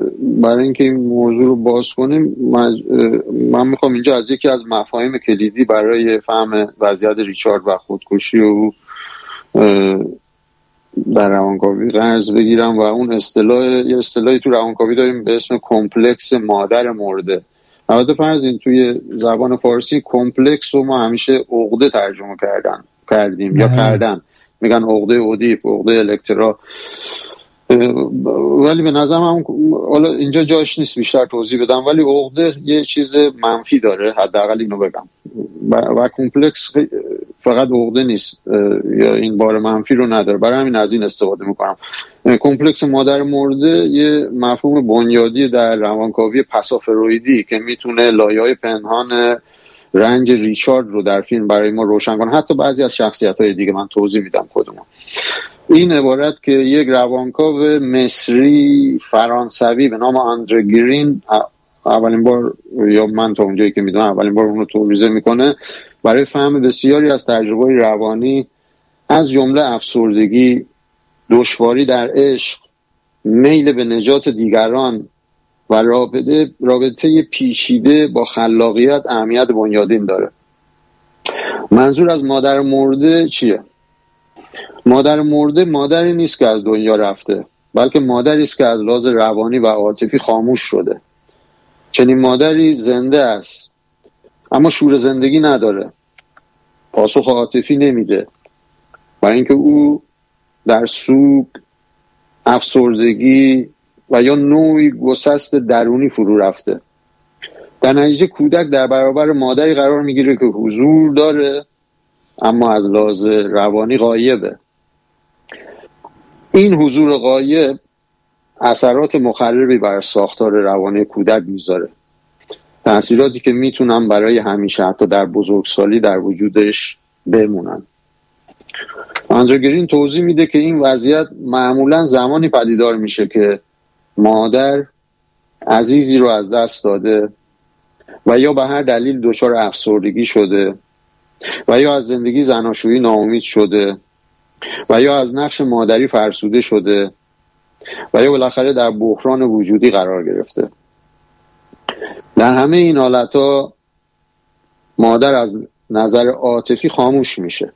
برای اینکه این موضوع رو باز کنیم من میخوام اینجا از یکی از مفاهیم کلیدی برای فهم وضعیت ریچارد و خودکشی او در روانکاوی قرض بگیرم و اون یه اصطلاحی تو روانکاوی داریم به اسم کمپلکس مادر مرده. البته فرض این توی زبان فارسی کمپلکس رو ما همیشه عقده ترجمه کردیم یا کردن، میگن عقده اودیپ، عقده الکترا، ولی به نظرم هم حالا اینجا جاش نیست بیشتر توضیح بدم، ولی عقده یه چیز منفی داره، حداقل اینو بگم، و کمپلکس فقط عقده نیست یا این بار منفی رو نداره، برای همین از این استفاده میکنم. کمپلکس مادر مرده یه مفهوم بنیادی در روانکاوی پسافرویدی که میتونه لایه‌های پنهان رنج ریچارد رو در فیلم برای ما روشن کنه، حتی بعضی از شخصیت‌های دیگه، من توضیح میدم کدوم. این عبارت که یک روانکاو مصری فرانسوی به نام آندره گرین اولین بار، یا من تا اونجایی که میدونم اولین بار اونو توضیح میکنه، برای فهم بسیاری از تجربه‌های روانی از جمله افسردگی، دشواری در عشق، میل به نجات دیگران و رابطه پیچیده با خلاقیت اهمیت بنیادین داره. منظور از مادر مرده چیه؟ مادر مرده مادری نیست که از دنیا رفته، بلکه مادری است که از لحاظ روانی و عاطفی خاموش شده. چنین مادری زنده است اما شور زندگی نداره، پاسخ عاطفی نمیده، برای اینکه او در سوگ، افسردگی و یا نوعی گسست درونی فرو رفته. در نتیجه کودک در برابر مادری قرار میگیره که حضور داره اما از لحاظ روانی غایبه. این حضور غایب اثرات مخربی بر ساختار روانی کودک میذاره، تأثیراتی که میتونن برای همیشه حتی در بزرگسالی در وجودش بمونن. آندره گرین توضیح میده که این وضعیت معمولا زمانی پدیدار میشه که مادر عزیزی رو از دست داده و یا به هر دلیل دچار افسردگی شده و یا از زندگی زناشویی ناامید شده و یا از نقش مادری فرسوده شده و یا بالاخره در بحران وجودی قرار گرفته. در همه این حالتها مادر از نظر عاطفی خاموش میشه.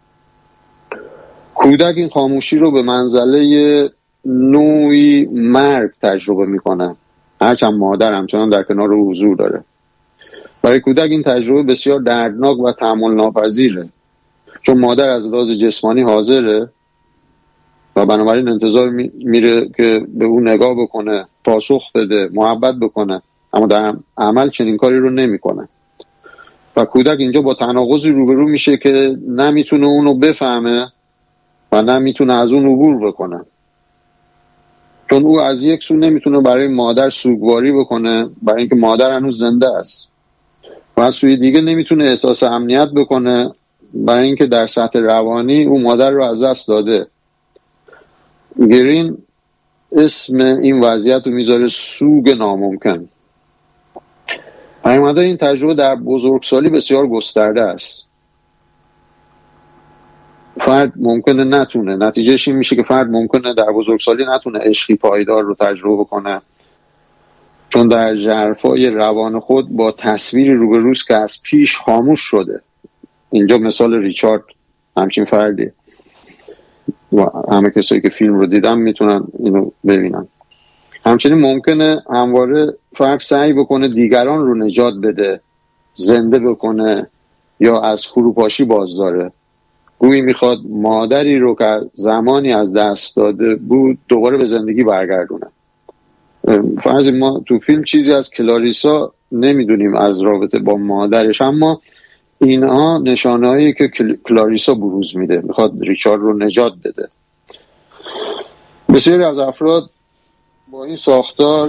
کودک این خاموشی رو به منزله نوعی مرگ تجربه میکنه، هرچند مادر همچنان در کنار او حضور داره. برای کودک این تجربه بسیار دردناک و تحمل ناپذیره، چون مادر از لحاظ جسمانی حاضره و بنابراین انتظار میره که به او نگاه بکنه، پاسخ بده، محبت بکنه، اما در عمل چنین کاری رو نمیکنه. و کودک اینجا با تناقضی روبرو میشه که نمیتونه اونو بفهمه و نمیتونه از اون عبور بکنه، چون او از یک سو نمیتونه برای مادر سوگواری بکنه برای اینکه مادر هنوز زنده است، و از سوی دیگه نمیتونه احساس امنیت بکنه برای اینکه در سطح روانی او مادر رو از دست داده. گرین اسم این وضعیت رو میذاره سوگ ناممکن. پیامدهای این تجربه در بزرگسالی بسیار گسترده است. فرد ممکنه نتونه، نتیجهش این میشه که فرد ممکنه در بزرگسالی نتونه عشقی پایدار رو تجربه کنه، چون در ژرفای روان خود با تصویری روبروست که از پیش خاموش شده. اینجا مثال ریچارد همچین فردی و همه کسایی که فیلم رو دیدن میتونن اینو ببینن. همچنین ممکنه همواره فرد سعی بکنه دیگران رو نجات بده، زنده بکنه یا از فروپاشی باز داره. گویی میخواد مادری رو که زمانی از دست داده بود دوباره به زندگی برگردونه. فرض ما تو فیلم چیزی از کلاریسا نمیدونیم از رابطه با مادرش، اما اینها نشانه‌هایی که کلاریسا بروز میده، میخواد ریچارد رو نجات بده. بسیاری از افراد با این ساختار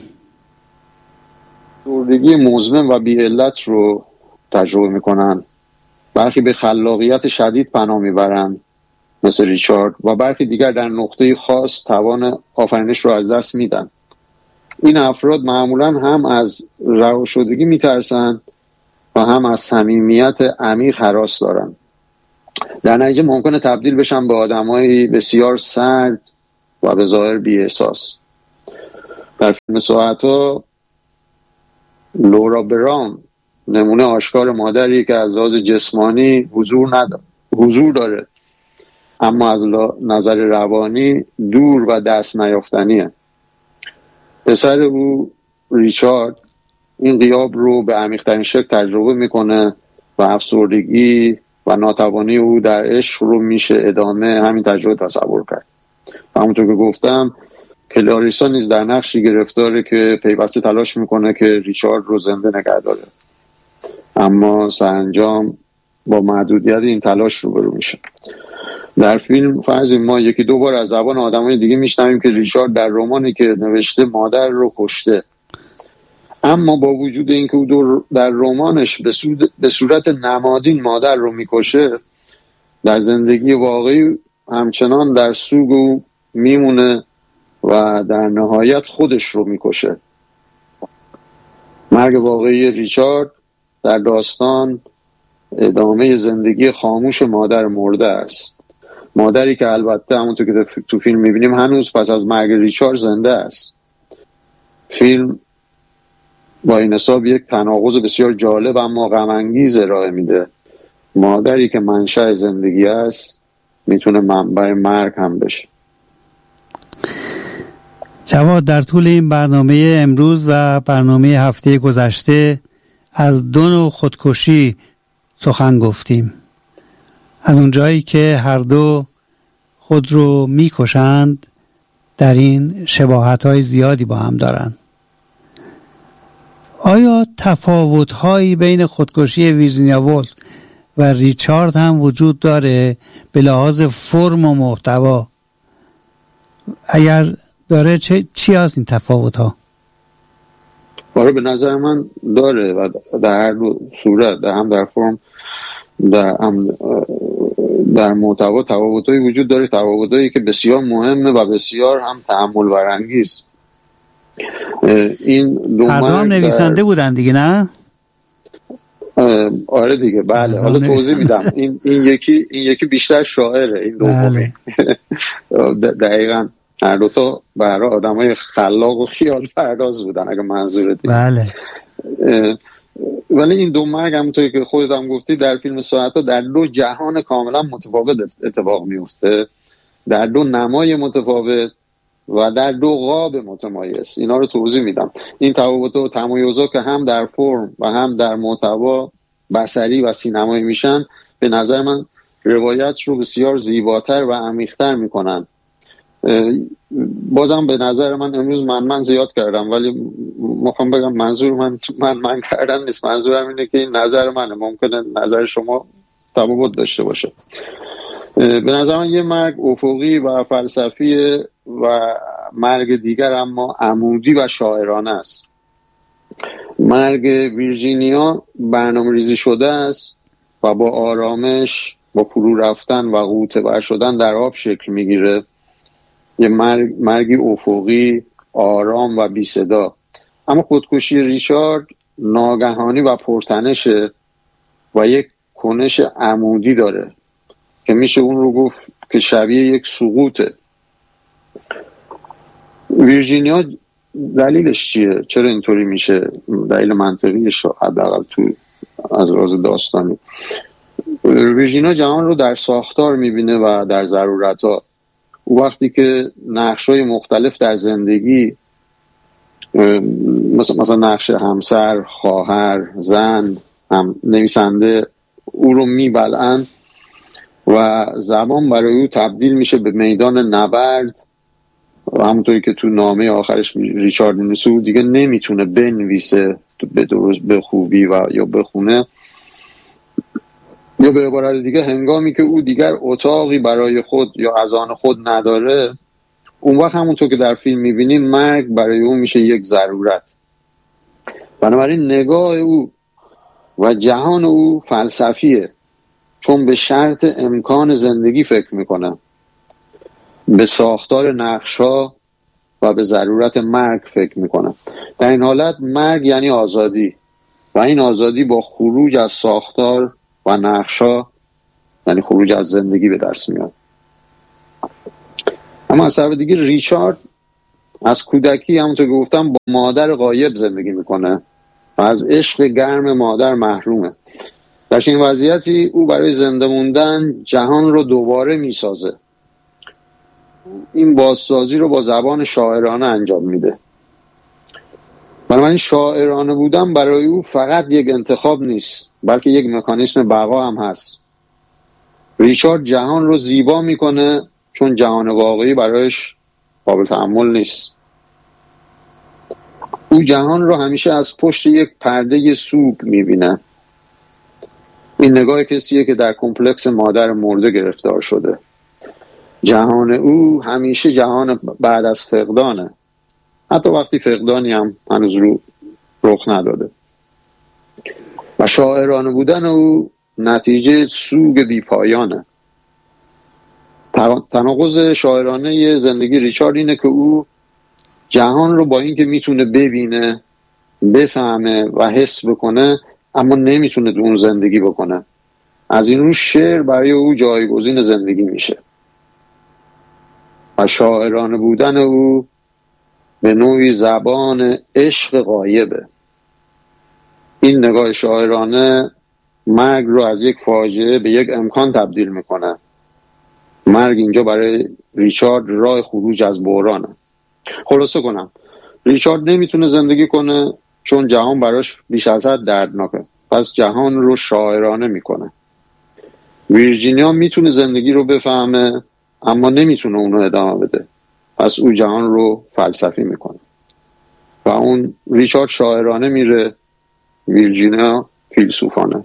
افسردگی مزمن و بی علت رو تجربه میکنن. برخی به خلاقیت شدید پناه میبرن مثل ریچارد و برخی دیگر در نقطه خاص توان آفرینش رو از دست میدن. این افراد معمولا هم از رها شدگی میترسن و هم از صمیمیت عمیق هراس دارن. در نتیجه ممکنه تبدیل بشن به آدمای بسیار سرد و به ظاهر بی احساس. در فیلم ساعت‌ها لورا براون نمونه آشکار مادری که از لحاظ جسمانی حضور داره اما از نظر روانی دور و دست نیافتنیه. پسر او ریچارد این غیاب رو به عمیق‌ترین شکل تجربه میکنه و افسردگی و ناتوانی او در عشق رو میشه ادامه همین تجربه تصور کرد. همونطور که گفتم کلاریسا نیز در نقشی گرفتاره که پیوسته تلاش میکنه که ریچارد رو زنده نگه داره، اما سرانجام با محدودیت این تلاش روبرو میشه. در فیلم فرض ما یکی دو بار از زبان آدمای دیگه میشنویم که ریچارد در رمانی که نوشته مادر رو کشته، اما با وجود اینکه او در رمانش به صورت نمادین مادر رو میکشه، در زندگی واقعی همچنان در سوگ او میمونه و در نهایت خودش رو میکشه. مرگ واقعی ریچارد در داستان ادامه زندگی خاموش مادر مرده است، مادری که البته همونطور که تو فیلم میبینیم هنوز پس از مرگ ریچارد زنده است. فیلم با این حساب یک تناقض بسیار جالب اما غم انگیز ارائه میده. مادری که منشأ زندگی است میتونه منبع مرگ هم بشه. جواد، در طول این برنامه امروز و برنامه هفته گذشته از دو نوع خودکشی سخن گفتیم. از اونجایی که هر دو خود رو میکشند در این شباهت‌های زیادی با هم دارند. آیا تفاوت‌هایی بین خودکشی ویرجینیا وولف و ریچارد هم وجود داره به لحاظ فرم و محتوا؟ اگر داره چی از این تفاوت‌ها؟ آره به نظر من داره و در هر دو صورت، هم در فرم در محتوا تفاوت‌هایی وجود داره، تفاوت‌هایی که بسیار مهمه و بسیار هم تأمل برانگیز. این دو هر دو هم نویسنده بودن دیگه، نه؟ آره دیگه، بله. حالا توضیح میدم. این یکی بیشتر شاعره، این دومی. دقیقاً هر دوتا برای آدمای خلاق و خیال پرداز بودن اگه منظورت اینه. بله. ولی این دو مرگ همونطوری که خودت هم گفتی در فیلم ساعت‌ها در دو جهان کاملا متفاوت اتفاق میفته، در دو نمای متفاوت و در دو قاب متمایز. اینا رو توضیح میدم. این تفاوت و تمایزها که هم در فرم و هم در محتوا بصری و سینمایی میشن، به نظر من روایت رو بسیار زیباتر و عمیق‌تر میکنن. بازم به نظر من امروز من زیاد کردم، ولی میخوام بگم منظور من کردن نیست. منظورم اینه که این نظر منه، ممکنه نظر شما تفاوت داشته باشه. به نظر من یه مرگ افقی و فلسفی و مرگ دیگر اما عمودی و شاعرانه است. مرگ ویرجینیا برنامه ریزی شده است و با آرامش، با فرو رفتن و غوطه ور شدن در آب شکل میگیره. یه مرگی افقی، آرام و بی صدا. اما خودکشی ریچارد ناگهانی و پرتنشه و یک کنش عمودی داره که میشه اون رو گفت که شبیه یک سقوطه. ویرجینیا دلیلش چیه؟ چرا اینطوری میشه؟ دلیل منطقیش حداقل تو از راز داستانی. ویرجینیا جهان رو در ساختار میبینه و در ضرورت‌ها. وقتی که نقش‌های مختلف در زندگی مثلا نقش همسر، خواهر، زن، هم نویسنده او رو میبلعن و زبان برای او تبدیل میشه به میدان نبرد و همونطوری که تو نامه آخرش ریچارد می‌نویسه دیگه نمیتونه بنویسه به خوبی و یا بخونه، یا به عبارت دیگه هنگامی که او دیگر اتاقی برای خود یا از آن خود نداره، اون وقت همونطور که در فیلم میبینیم مرگ برای او میشه یک ضرورت. بنابراین نگاه او و جهان او فلسفیه، چون به شرط امکان زندگی فکر میکنه، به ساختار نقش‌ها و به ضرورت مرگ فکر میکنه. در این حالت مرگ یعنی آزادی و این آزادی با خروج از ساختار و نقش‌ها یعنی خروج از زندگی به دست میاد. اما از طرف دیگه ریچارد از کودکی همونطور که گفتم با مادر غایب زندگی میکنه و از عشق گرم مادر محرومه. در این وضعیتی او برای زنده موندن جهان رو دوباره میسازه. این بازسازی رو با زبان شاعرانه انجام میده. بنابراین شاعرانه بودن برای او فقط یک انتخاب نیست، بلکه یک مکانیسم بقا هم هست. ریچارد جهان رو زیبا میکنه چون جهان واقعی برایش قابل تأمل نیست. او جهان رو همیشه از پشت یک پرده سوگ میبینه. این نگاه کسیه که در کمپلکس مادر مرده گرفتار شده. جهان او همیشه جهان بعد از فقدانه، حتی وقتی فقدانی هم هنوز رخ نداده. و شاعرانه بودن او نتیجه سوگ بیپایانه. تناقض شاعرانه زندگی ریچارد اینه که او جهان رو با اینکه میتونه ببینه، بفهمه و حس بکنه، اما نمیتونه اون زندگی بکنه. از این رو شعر برای او جایگزین زندگی میشه و شاعرانه بودن او به نوعی زبان عشق غایبه. این نگاه شاعرانه مرگ رو از یک فاجعه به یک امکان تبدیل میکنه. مرگ اینجا برای ریچارد راه خروج از بحرانه. خلاصه کنم، ریچارد نمیتونه زندگی کنه چون جهان براش بیش از حد دردناکه، پس جهان رو شاعرانه میکنه. ویرجینیا میتونه زندگی رو بفهمه اما نمیتونه اونو ادامه بده، پس او جهان رو فلسفی میکنه و اون ریچارد شاعرانه میره، ویرجینیا فیلسوفانه.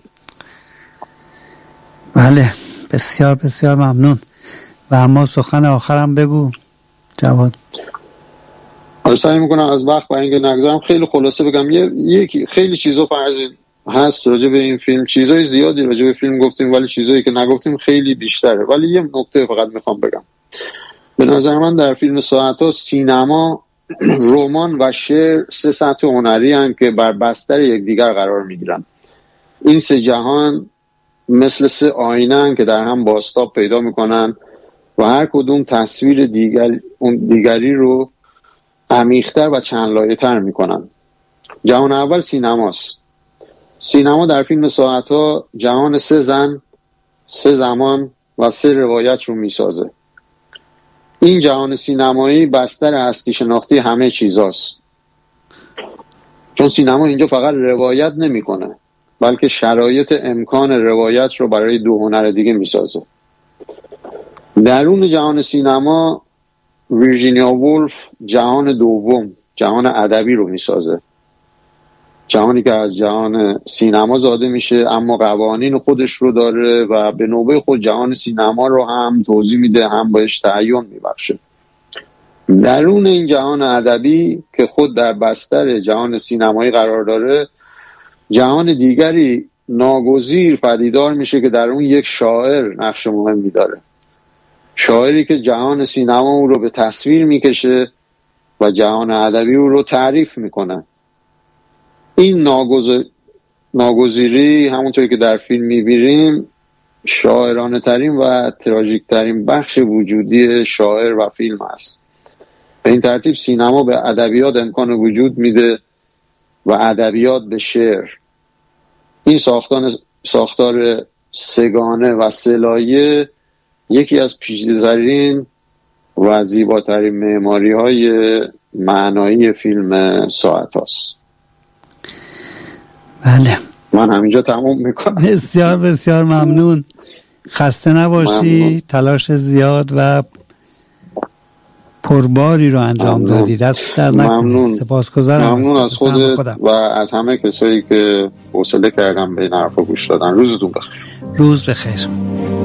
بله، بسیار بسیار ممنون. و اما سخن آخرم بگو جواد. سعی میکنم از وقت با اینکه نگذارم خیلی خلاصه بگم. یکی خیلی چیزا فرضی هست راجع به این فیلم، چیزای زیادی راجع به فیلم گفتیم ولی چیزایی که نگفتیم خیلی بیشتره. ولی یه نکته فقط میخوام بگم. به نظر من در فیلم ساعت‌ها سینما، رمان و شعر سه سطح هنری هستند که بر بستر یکدیگر قرار میگیرن. این سه جهان مثل سه آینه هستند که در هم بازتاب پیدا میکنن و هر کدوم تصویر دیگری رو عمیق‌تر و چند لایه‌تر میکنن. جهان اول سینماست. سینما در فیلم ساعت‌ها جهان سه زن، سه زمان و سه روایت رو میسازه. این جهان سینمایی بستر هستی شناختی همه چیزاست، چون سینما اینجا فقط روایت نمیکنه بلکه شرایط امکان روایت رو برای دو هنر دیگه میسازه. درون جهان سینما ویرجینیا وولف جهان دوم، جهان ادبی رو میسازه. جهانی که از جهان سینما زاده میشه اما قوانین خودش رو داره و به نوبه خود جهان سینما رو هم توضیح میده، هم بهش تعیین میبخشه. درون این جهان ادبی که خود در بستر جهان سینمایی قرار داره، جهان دیگری ناگزیر پدیدار میشه که در اون یک شاعر نقش مهمی داره. شاعری که جهان سینما او رو به تصویر میکشه و جهان ادبی او رو تعریف میکنه. این ناگزیری همونطوری که در فیلم میبینیم شاعرانه ترین و تراژیک ترین بخش وجودی شاعر و فیلم است. به این ترتیب سینما به ادبیات امکان وجود میده و ادبیات به شعر. این ساختار سگانه و سه‌لایه یکی از پیچیده‌ترین و زیباترین معماری‌های معنایی فیلم ساعت هاست. بله، من همینجا تموم میکنم. بسیار بسیار ممنون. خسته نباشی. ممنون. تلاش زیاد و پرباری رو انجام دادی. دست در نکنی. سپاسگزارم. ممنون از خودت و از همه کسایی که حوصله کردن به این حرفا گوش دادن. روزتون بخیر. روز بخیر.